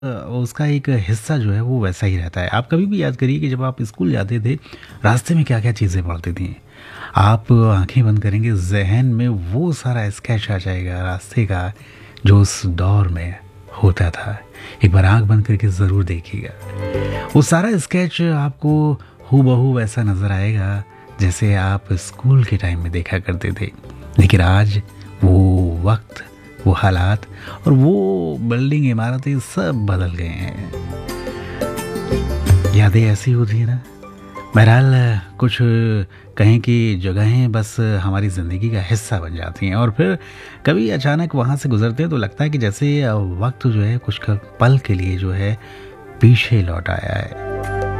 उसका एक हिस्सा जो है वो वैसा ही रहता है। आप कभी भी याद करिए कि जब आप स्कूल जाते थे, रास्ते में क्या-क्या चीज़ें पड़ती थीं। आप आँखें बंद करेंगे, ज़हन में वो सारा स्केच आ जाएगा रास्ते का, जो उस दौर में होता था। एक बार आँख बंद करके ज़रूर देखिएगा। वो सारा स्केच आपको हूबहू वैसा नज़र आएगा, जैसे आप स्कूल के टाइम में देखा करते थे। लेकिन आज वो वक़्त, वो हालात और वो बिल्डिंग, इमारतें सब बदल गए हैं। यादें ऐसी होती हैं ना। बहरहाल कुछ कहें कि जगहें बस हमारी ज़िंदगी का हिस्सा बन जाती हैं और फिर कभी अचानक वहाँ से गुज़रते हैं तो लगता है कि जैसे वक्त जो है कुछ पल के लिए जो है पीछे लौट आया है।